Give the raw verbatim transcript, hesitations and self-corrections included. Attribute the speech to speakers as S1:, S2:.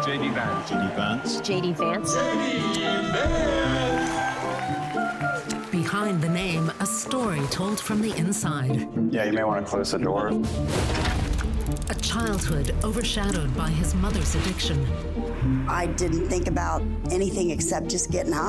S1: J D Vance.
S2: J D Vance.
S3: J D Vance.
S4: Behind the name, a story told from the inside.
S5: Yeah, you may want to close the door.
S4: A childhood overshadowed by his mother's addiction.
S6: I didn't think about anything except just getting high.